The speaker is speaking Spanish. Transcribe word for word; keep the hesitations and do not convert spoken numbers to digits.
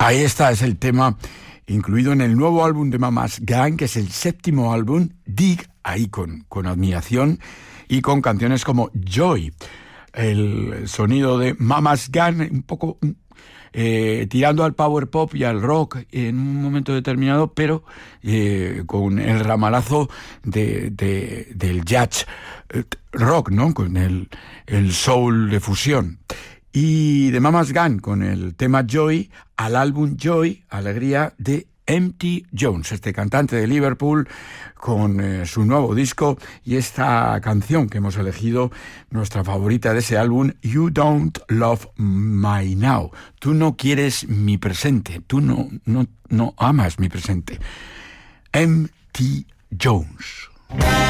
Ahí está, es el tema incluido en el nuevo álbum de Mama's Gun, que es el séptimo álbum, Dig, ahí con, con admiración, y con canciones como Joy. El sonido de Mama's Gun, un poco eh, tirando al power pop y al rock en un momento determinado, pero eh, con el ramalazo de, de, del jazz eh, rock, ¿no? Con el, el soul de fusión. Y de Mama's Gun con el tema Joy al álbum Joy, Alegría, de M T Jones, este cantante de Liverpool, con eh, su nuevo disco y esta canción que hemos elegido, nuestra favorita de ese álbum, You Don't Love My Now. Tú no quieres mi presente, tú no, no, no amas mi presente. M T Jones.